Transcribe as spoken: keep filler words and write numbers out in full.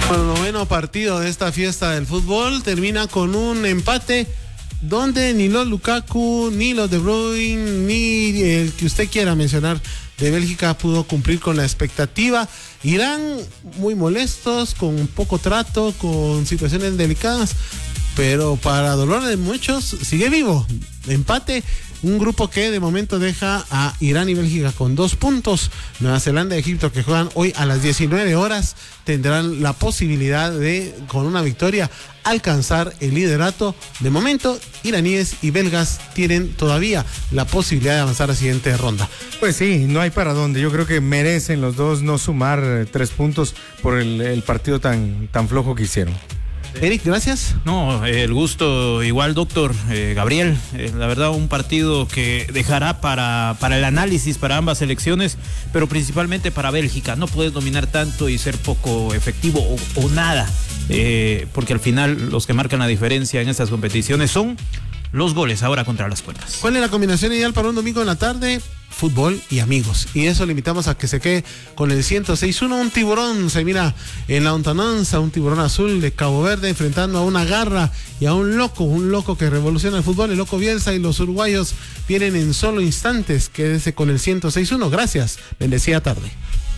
Bueno, noveno partido de esta fiesta del fútbol termina con un empate donde ni los Lukaku, ni los De Bruyne, ni el que usted quiera mencionar de Bélgica pudo cumplir con la expectativa. Irán muy molestos, con poco trato, con situaciones delicadas, pero para dolor de muchos sigue vivo. Empate, un grupo que de momento deja a Irán y Bélgica con dos puntos. Nueva Zelanda y Egipto, que juegan hoy a las diecinueve horas, tendrán la posibilidad de, con una victoria, alcanzar el liderato. De momento, iraníes y belgas tienen todavía la posibilidad de avanzar a la siguiente ronda. Pues sí, no hay para dónde. Yo creo que merecen los dos no sumar eh, tres puntos por el, el partido tan, tan flojo que hicieron. Eric, gracias. No, el gusto igual, doctor eh, Gabriel. Eh, la verdad, un partido que dejará para, para el análisis para ambas selecciones, pero principalmente para Bélgica. No puedes dominar tanto y ser poco efectivo o, o nada, eh, porque al final los que marcan la diferencia en estas competiciones son los goles ahora contra las cuerdas. ¿Cuál es la combinación ideal para un domingo en la tarde? Fútbol y amigos. Y eso le invitamos a que se quede con el ciento seis punto uno. Un tiburón se mira en la lontananza, un tiburón azul de Cabo Verde enfrentando a una garra y a un loco, un loco que revoluciona el fútbol, el loco Bielsa, y los uruguayos vienen en solo instantes. Quédese con el ciento seis punto uno. Gracias. Bendecida tarde.